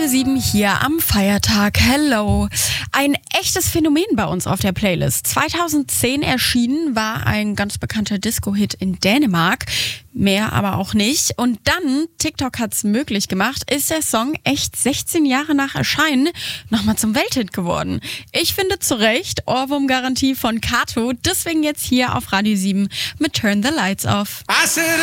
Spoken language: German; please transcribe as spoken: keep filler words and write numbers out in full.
Radio sieben hier am Feiertag. Hello. Ein echtes Phänomen bei uns auf der Playlist. zweitausendzehn erschienen, war ein ganz bekannter Disco-Hit in Dänemark. Mehr aber auch nicht. Und dann, TikTok hat's möglich gemacht, ist der Song echt sechzehn Jahre nach Erscheinen nochmal zum Welthit geworden. Ich finde zu Recht, Ohrwurm-Garantie von Kato. Deswegen jetzt hier auf Radio sieben mit Turn the Lights Off. I said